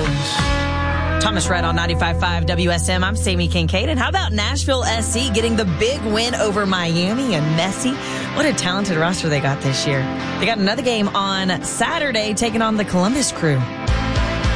Thomas Rhett on 95.5 WSM. I'm Sammy Kincaid. And how about Nashville SC getting the big win over Miami and Messi? What a talented roster they got this year. They got another game on Saturday taking on the Columbus Crew.